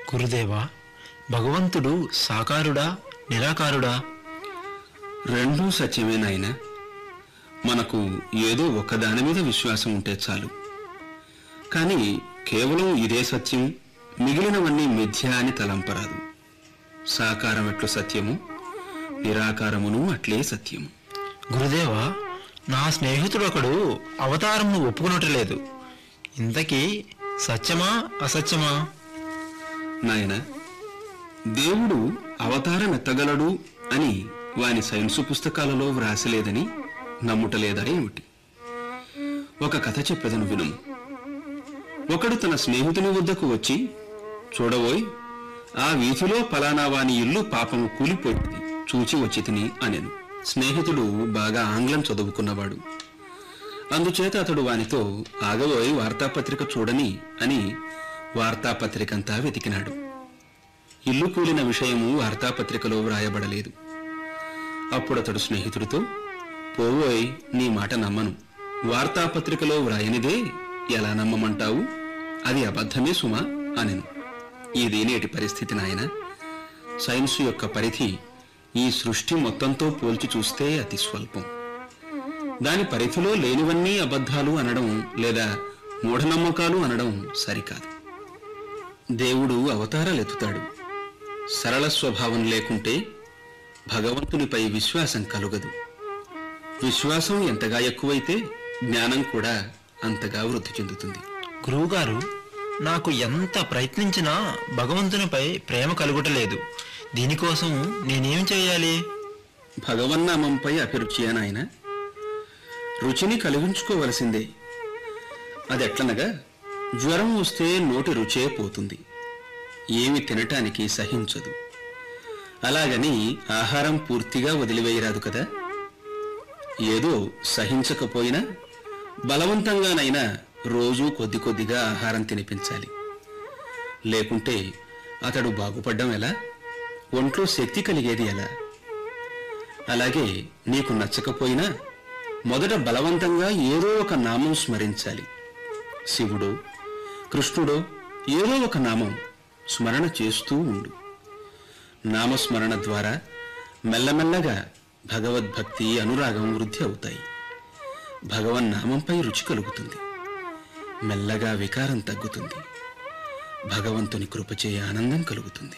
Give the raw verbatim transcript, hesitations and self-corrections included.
గురుదేవా, భగవంతుడు సాకారుడా నిరాకారుడా? రెండూ సత్యమే నాయన. మనకు ఏదో ఒక్కదాని మీద విశ్వాసం ఉంటే చాలు. కానీ కేవలం ఇదే సత్యం, మిగిలినవన్నీ మిథ్య అని తలంపరాదు. సాకారం ఎట్లు సత్యము, నిరాకారమును అట్లే సత్యము. గురుదేవా, నా స్నేహితుడు ఒకడు అవతారంను ఒప్పుకునట్లేదు. ఇంతకీ సత్యమా అసత్యమా? నాయన, దేవుడు అవతారం ఎత్తగలడు అని వాని సైన్సు పుస్తకాలలో వ్రాసలేదని నమ్ముటలేదా ఏమిటి? ఒక కథ చెప్పెదను వినుము. ఒకడు తన స్నేహితుని వద్దకు వచ్చి, చూడబోయ్, ఆ వీధిలో పలానా వాని ఇల్లు పాపము కూలిపోయింది, చూచి వచ్చి తిని అనెను. స్నేహితుడు బాగా ఆంగ్లం చదువుకున్నవాడు. అందుచేత అతడు వానితో, ఆగబోయ్, వార్తాపత్రిక చూడని అని వార్తాపత్రికంతా వెతికినాడు. ఇల్లు కూలిన విషయము వార్తాపత్రికలో వ్రాయబడలేదు. అప్పుడతడు స్నేహితుడితో, పోవోయ్, నీ మాట నమ్మను. వార్తాపత్రికలో వ్రాయనిదే ఎలా నమ్మమంటావు? అది అబద్ధమే సుమా అనెను. ఇది నేటి పరిస్థితి నాయన. సైన్సు యొక్క పరిధి ఈ సృష్టి మొత్తంతో పోల్చి చూస్తే అతి స్వల్పం. దాని పరిధిలో లేనివన్నీ అబద్ధాలు అనడం లేదా మూఢనమ్మకాలు అనడం సరికాదు. దేవుడు అవతారాలెత్తుతాడు. సరళ స్వభావం లేకుంటే భగవంతునిపై విశ్వాసం కలుగదు. విశ్వాసం ఎంతగా ఎక్కువైతే జ్ఞానం కూడా అంతగా వృద్ధి చెందుతుంది. గురువుగారు, నాకు ఎంత ప్రయత్నించినా భగవంతునిపై ప్రేమ కలుగుటలేదు. దీనికోసం నేనేం చేయాలి? భగవన్నామంపై అభిరుచి నాయన. రుచిని కలిగించుకోవలసిందే. అదెట్లనగా, జ్వరం వస్తే నోటి రుచే పోతుంది, ఏమి తినటానికి సహించదు. అలాగని ఆహారం పూర్తిగా వదిలివేయరాదు కదా. ఏదో సహించకపోయినా బలవంతంగానైనా రోజూ కొద్ది కొద్దిగా ఆహారం తినిపించాలి. లేకుంటే అతడు బాగుపడ్డం ఎలా? ఒంట్లో శక్తి కలిగేది ఎలా? అలాగే నీకు నచ్చకపోయినా మొదట బలవంతంగా ఏదో ఒక నామం స్మరించాలి. శివుడో కృష్ణుడో ఏదో ఒక నామం స్మరణ చేస్తూ ఉండు. నామస్మరణ ద్వారా మెల్లమెల్లగా భగవద్భక్తి, అనురాగం వృద్ధి అవుతాయి. భగవన్నామంపై రుచి కలుగుతుంది. మెల్లగా వికారం తగ్గుతుంది. భగవంతుని కృపచే ఆనందం కలుగుతుంది.